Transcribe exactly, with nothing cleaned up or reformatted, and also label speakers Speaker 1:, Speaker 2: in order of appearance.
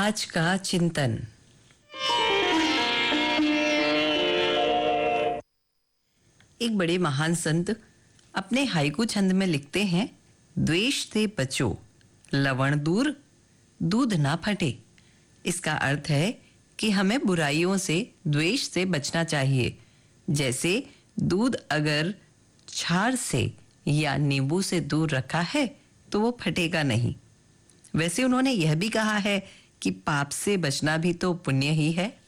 Speaker 1: आज का चिंतन। एक बड़े महान संत अपने हाइकू छंद में लिखते हैं, द्वेष से बचो, लवण दूर, दूध ना फटे। इसका अर्थ है कि हमें बुराइयों से, द्वेष से बचना चाहिए। जैसे दूध अगर छार से या नींबू से दूर रखा है तो वो फटेगा नहीं। वैसे उन्होंने यह भी कहा है कि पाप से बचना भी तो पुण्य ही है।